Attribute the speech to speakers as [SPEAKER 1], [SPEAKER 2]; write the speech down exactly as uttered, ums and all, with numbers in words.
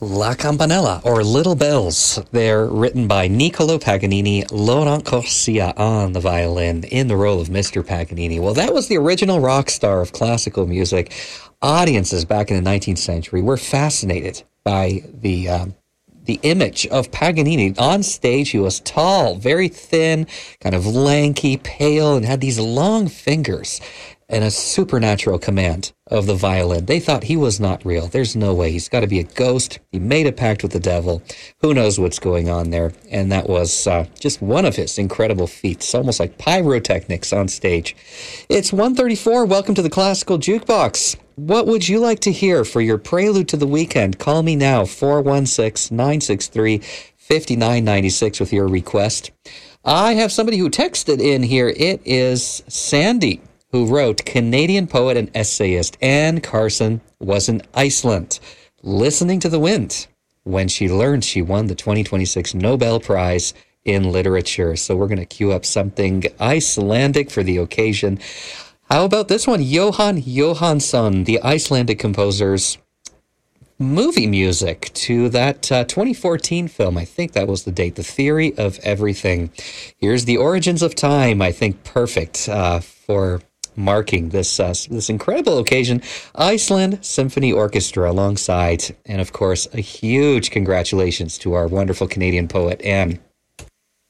[SPEAKER 1] La Campanella, or Little Bells. They're written by Niccolo Paganini, Laurent Corsia on the violin, in the role of Mister Paganini. Well, that was the original rock star of classical music. Audiences back in the nineteenth century were fascinated by the um, the image of Paganini. On stage, he was tall, very thin, kind of lanky, pale, and had these long fingers and a supernatural command of the violin. They thought he was not real. There's no way. He's got to be a ghost. He made a pact with the devil. Who knows what's going on there? And that was uh, just one of his incredible feats, almost like pyrotechnics on stage. It's one thirty-four. Welcome to the Classical Jukebox. What would you like to hear for your prelude to the weekend? Call me now, four one six, nine six three, five nine nine six with your request. I have somebody who texted in here. It is Sandy, who wrote, Canadian poet and essayist Anne Carson was in Iceland, listening to the wind when she learned she won the twenty twenty-six Nobel Prize in Literature. So we're going to cue up something Icelandic for the occasion. How about this one? Jóhann Jóhannsson, the Icelandic composer's movie music to that uh, twenty fourteen film. I think that was the date, The Theory of Everything. Here's The Origins of Time. I think perfect uh, for marking this uh, this incredible occasion. Iceland Symphony Orchestra alongside, and of course, a huge congratulations to our wonderful Canadian poet, Anne.